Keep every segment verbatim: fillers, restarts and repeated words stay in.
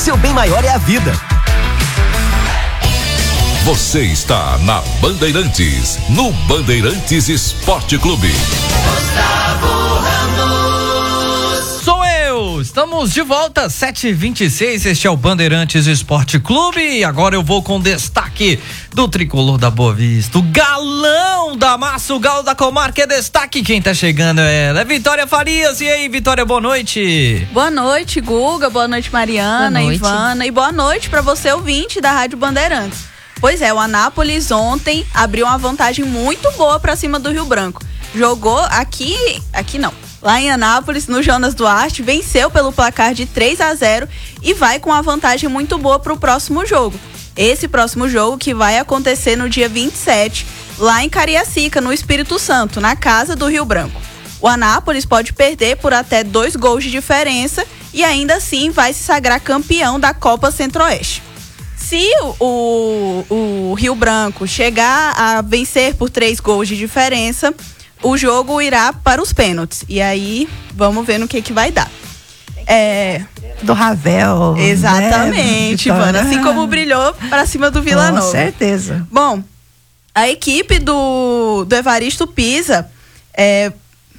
seu bem maior é a vida. Você está na Bandeirantes, no Bandeirantes Esporte Clube. Gustavo Ramos. Sou eu, estamos de volta, sete e vinte e seis, este é o Bandeirantes Esporte Clube e agora eu vou com destaque do tricolor da Boa Vista, o galão da massa, o galo da comarca é destaque, quem tá chegando é ela, é Vitória Farias. E aí, Vitória, boa noite. Boa noite, Guga, boa noite, Mariana, boa noite. Ivana, e boa noite pra você, ouvinte da Rádio Bandeirantes. Pois é, o Anápolis ontem abriu uma vantagem muito boa pra cima do Rio Branco. Jogou aqui, aqui não, lá em Anápolis, no Jonas Duarte, venceu pelo placar de três a zero e vai com uma vantagem muito boa pro próximo jogo. Esse próximo jogo que vai acontecer no dia vinte e sete, lá em Cariacica, no Espírito Santo, na casa do Rio Branco. O Anápolis pode perder por até dois gols de diferença e ainda assim vai se sagrar campeão da Copa Centro-Oeste. Se o, o, o Rio Branco chegar a vencer por três gols de diferença, o jogo irá para os pênaltis. E aí, vamos ver no que que vai dar. É... Do Ravel. Exatamente, né, mano. Assim como brilhou para cima do Vila Nova. Com certeza. Bom, a equipe do, do Evaristo Pisa, é...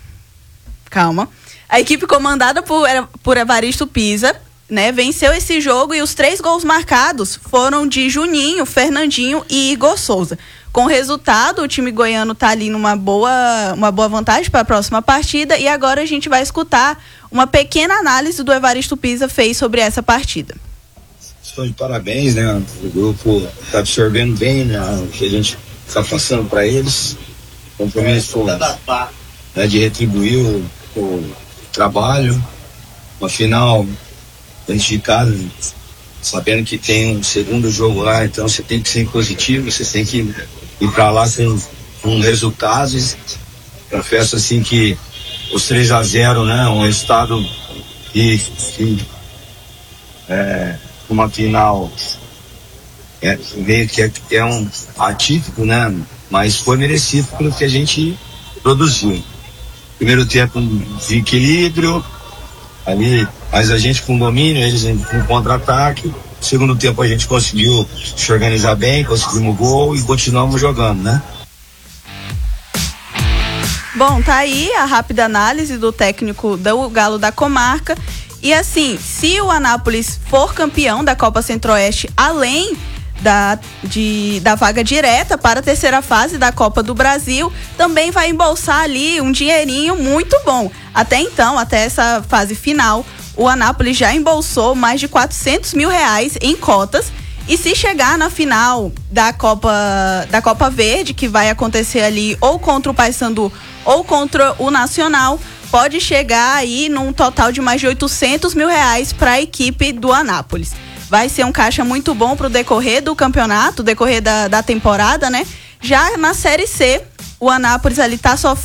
calma, a equipe comandada por, por Evaristo Pisa, né, venceu esse jogo e os três gols marcados foram de Juninho, Fernandinho e Igor Souza. Com o resultado, o time goiano está ali numa boa, uma boa vantagem para a próxima partida e agora a gente vai escutar uma pequena análise do Evaristo Pisa fez sobre essa partida. Estou de parabéns, né? O grupo está absorvendo bem, né, o que a gente está passando para eles. O compromisso, né, de retribuir o, o trabalho. No final, dentro de casa, sabendo que tem um segundo jogo lá, então você tem que ser positivo, você tem que ir para lá com, com resultados. Confesso assim que os três a zero, né, um resultado e, e é, uma final é, meio que é, é um atípico, né, mas foi merecido pelo que a gente produziu. Primeiro tempo de equilíbrio ali, mas a gente com domínio, eles em, em contra-ataque. Segundo tempo a gente conseguiu se organizar bem, conseguimos o gol e continuamos jogando, né? Bom, tá aí a rápida análise do técnico do Galo da Comarca. E assim, se o Anápolis for campeão da Copa Centro-Oeste, além da, de, da vaga direta para a terceira fase da Copa do Brasil, também vai embolsar ali um dinheirinho muito bom. Até então, até essa fase final, o Anápolis já embolsou mais de quatrocentos mil reais em cotas. E se chegar na final da Copa, da Copa Verde, que vai acontecer ali ou contra o Paysandu ou contra o Nacional, pode chegar aí num total de mais de oitocentos mil reais para a equipe do Anápolis. Vai ser um caixa muito bom para o decorrer do campeonato, decorrer da, da temporada, né? Já na Série C, o Anápolis ali tá